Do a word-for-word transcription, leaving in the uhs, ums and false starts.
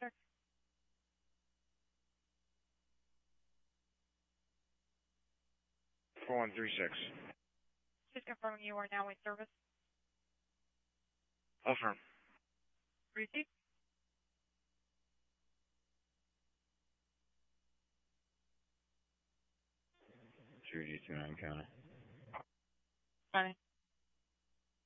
sir. four one three six. Just confirming you are now in service. Affirm. Receive. two G two nine County. Running.